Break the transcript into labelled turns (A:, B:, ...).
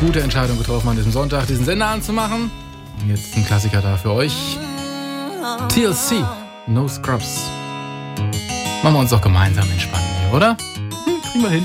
A: gute Entscheidung getroffen, an diesem Sonntag diesen Sender anzumachen. Und jetzt ein Klassiker da für euch. TLC, No Scrubs. Machen wir uns doch gemeinsam entspannen hier, oder? Kriegen wir hin.